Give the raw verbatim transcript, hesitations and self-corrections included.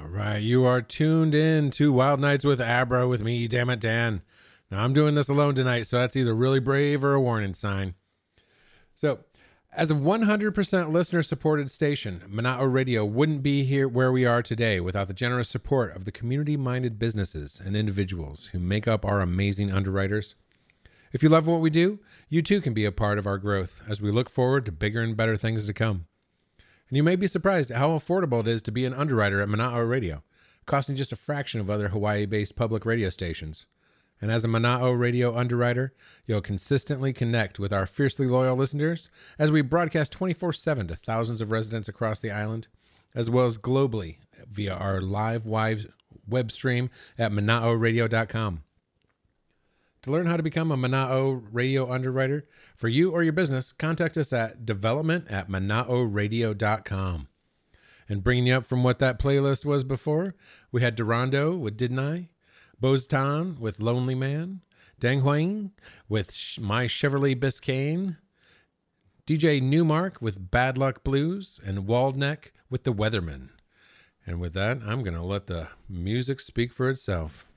Right, you are tuned in to Wild Nights with Abra with me, Damn It Dan. Now, I'm doing this alone tonight, so that's either really brave or a warning sign. So, as a one hundred percent listener-supported station, Mana'o Radio wouldn't be here where we are today without the generous support of the community-minded businesses and individuals who make up our amazing underwriters. If you love what we do, you too can be a part of our growth as we look forward to bigger and better things to come. And you may be surprised at how affordable it is to be an underwriter at Mana'o Radio, costing just a fraction of other Hawaii-based public radio stations. And as a Mana'o Radio underwriter, you'll consistently connect with our fiercely loyal listeners as we broadcast twenty-four seven to thousands of residents across the island, as well as globally via our live web stream at mana'o radio dot com. To learn how to become a Mana'o Radio underwriter for you or your business, contact us at development at mana'o radio dot com. And bringing you up from what that playlist was before, we had Durando with Didn't I? Boztan with Lonely Man, Dang Huang with My Chevrolet Biscayne, D J Newmark with Bad Luck Blues, and Waldneck with The Weatherman. And with that, I'm going to let the music speak for itself.